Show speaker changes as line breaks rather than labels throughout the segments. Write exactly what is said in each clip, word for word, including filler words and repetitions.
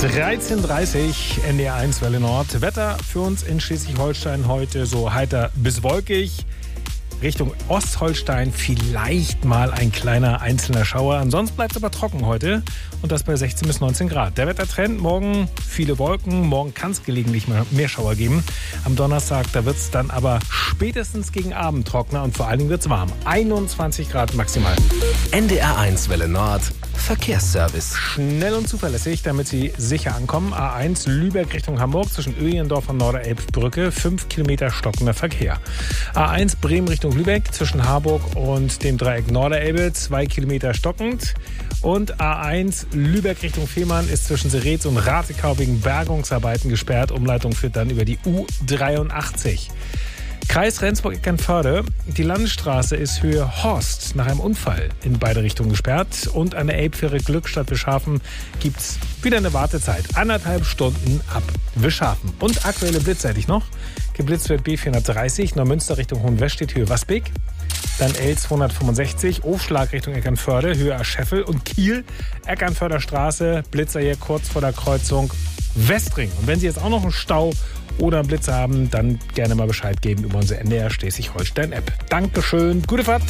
dreizehn Uhr dreißig, N D R eins Welle Nord. Wetter für uns in Schleswig-Holstein heute so heiter bis wolkig. Richtung Ostholstein vielleicht mal ein kleiner einzelner Schauer. Ansonsten bleibt es aber trocken heute und das bei sechzehn bis neunzehn Grad. Der Wettertrend, morgen viele Wolken, morgen kann es gelegentlich mehr Schauer geben. Am Donnerstag, da wird es dann aber spätestens gegen Abend trockener und vor allen Dingen wird es warm. einundzwanzig Grad maximal.
N D R eins Welle Nord, Verkehrsservice.
Schnell und zuverlässig, damit Sie sicher ankommen. A eins Lübeck Richtung Hamburg zwischen Öhlendorf und Norderelbbrücke, fünf Kilometer stockender Verkehr. A eins Bremen Richtung Lübeck zwischen Harburg und dem Dreieck Norderelbe, zwei Kilometer stockend. Und A eins Lübeck Richtung Fehmarn ist zwischen Seretz und Ratekau wegen Bergungsarbeiten gesperrt. Umleitung führt dann über die U dreiundachtzig. Kreis Rendsburg-Eckernförde. Die Landesstraße ist Höhe Horst nach einem Unfall in beide Richtungen gesperrt. Und an der Elbfähre Glückstadt Wischhafen gibt es wieder eine Wartezeit. Anderthalb Stunden ab Wischhafen. Und aktuelle Blitzseitig noch. Geblitzt wird B vierhundertdreißig, Neumünster Richtung Hohenwestedt, Höhe Wasbeck. Dann L zweihundertfünfundsechzig, Aufschlag Richtung Eckernförde, Höhe Ascheffel. Und Kiel, Eckernförder Straße, Blitzer hier kurz vor der Kreuzung Westring. Und wenn Sie jetzt auch noch einen Stau oder einen Blitzer haben, dann gerne mal Bescheid geben über unsere N D R Schleswig-Holstein-App. Dankeschön, gute Fahrt.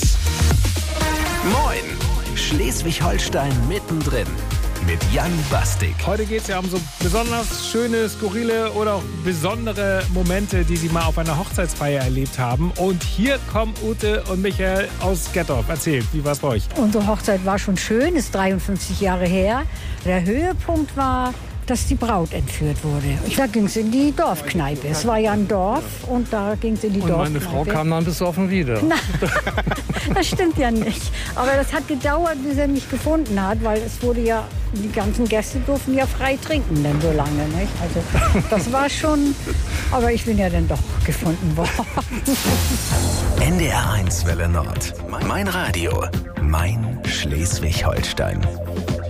Moin, Schleswig-Holstein mittendrin mit Jan Bastik.
Heute geht es ja um so besonders schöne, skurrile oder auch besondere Momente, die Sie mal auf einer Hochzeitsfeier erlebt haben. Und hier kommen Ute und Michael aus Gettorf. Erzählt, wie war es bei euch?
Unsere Hochzeit war schon schön, ist dreiundfünfzig Jahre her. Der Höhepunkt war, dass die Braut entführt wurde. Da ging es in die Dorfkneipe. Es war ja ein Dorf und da ging es in die
und
Dorfkneipe.
Meine Frau kam dann besoffen wieder.
Na, das stimmt ja nicht. Aber das hat gedauert, bis er mich gefunden hat, weil es wurde ja, die ganzen Gäste durften ja frei trinken denn so lange. Nicht? Also das war schon, aber ich bin ja dann doch gefunden worden.
N D R eins Welle Nord. Mein Radio. Mein Schleswig-Holstein.